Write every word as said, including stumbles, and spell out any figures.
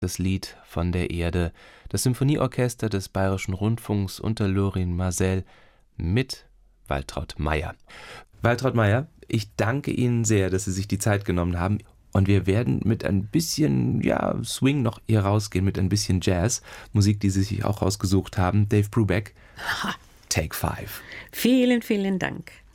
Das Lied von der Erde, das Symphonieorchester des Bayerischen Rundfunks unter Lorin Maazel mit Waltraud Mayer. Waltraud Mayer, ich danke Ihnen sehr, dass Sie sich die Zeit genommen haben. Und wir werden mit ein bisschen ja, Swing noch hier rausgehen, mit ein bisschen Jazz. Musik, die Sie sich auch rausgesucht haben. Dave Brubeck, Take Five. Vielen, vielen Dank.